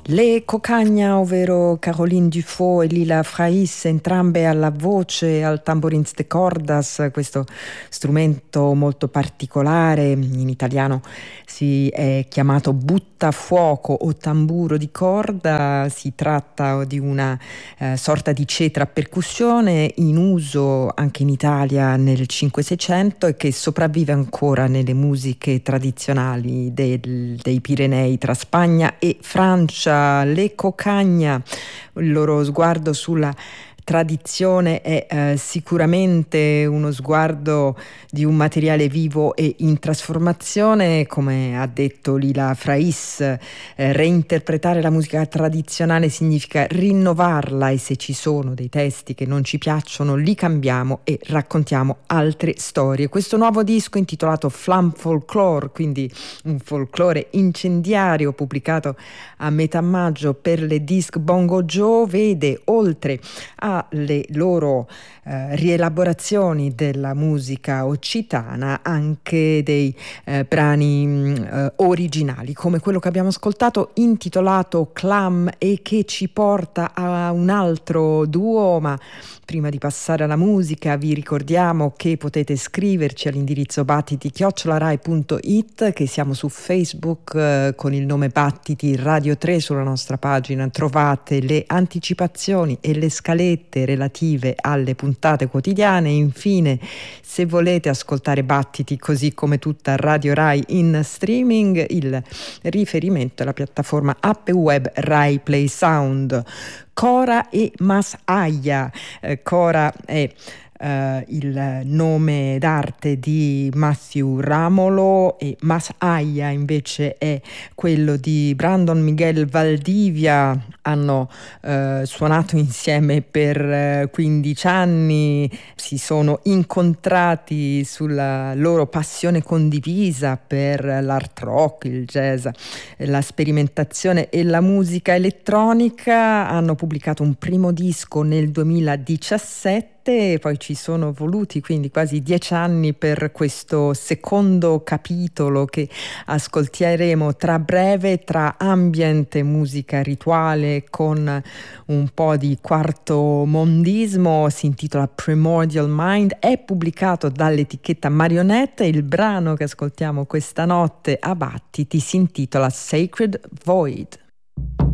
Le Cocagna, ovvero Caroline Dufaux e Lila Fraiss, entrambe alla voce, al tamborins de cordas, questo strumento molto particolare, in italiano si è chiamato buttafuoco o tamburo di corda. Si tratta di una sorta di cetra a percussione in uso anche in Italia nel 500-600 e che sopravvive ancora nelle musiche tradizionali dei Pirenei tra Spagna e Francia. Le Cocagna, il loro sguardo sulla tradizione è sicuramente uno sguardo di un materiale vivo e in trasformazione, come ha detto Lila Fraiss. Reinterpretare la musica tradizionale significa rinnovarla, e se ci sono dei testi che non ci piacciono li cambiamo e raccontiamo altre storie. Questo nuovo disco, intitolato Flamme Folklore, quindi un folklore incendiario, pubblicato a metà maggio per le Disc Bongo Joe, vede, oltre alle loro rielaborazioni della musica occitana, anche dei brani originali, come quello che abbiamo ascoltato, intitolato Clam, e che ci porta a un altro duo. Ma prima di passare alla musica vi ricordiamo che potete scriverci all'indirizzo battiti@rai.it, che siamo su Facebook con il nome Battiti Radio 3. Sulla nostra pagina trovate le anticipazioni e le scalette relative alle puntate quotidiane. Infine, se volete ascoltare Battiti così come tutta Radio Rai in streaming, il riferimento è la piattaforma app web Rai Play Sound. Cora e Masaya. Cora è il nome d'arte di Matthew Ramolo e Masaya invece è quello di Brandon Miguel Valdivia. Hanno suonato insieme per 15 anni, si sono incontrati sulla loro passione condivisa per l'art rock, il jazz, la sperimentazione e la musica elettronica. Hanno pubblicato un primo disco nel 2017 e poi ci sono voluti quindi quasi 10 anni per questo secondo capitolo che ascolteremo tra breve, tra ambient e musica rituale con un po' di quarto mondismo. Si intitola Primordial Mind, è pubblicato dall'etichetta Marionette. Il brano che ascoltiamo questa notte a Battiti si intitola Sacred Void.